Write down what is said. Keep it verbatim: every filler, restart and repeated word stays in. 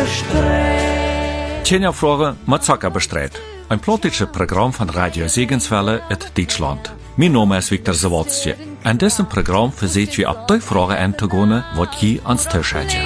bestreed. Tjenja vragen met Zakker bestreed. Een plotische programma van Radio Segenswelle uit Duitsland. Mijn naam is Victor Zawadzje. En dit programma verziet je op die vragen aan te gaan wat je aan het thuis hebt.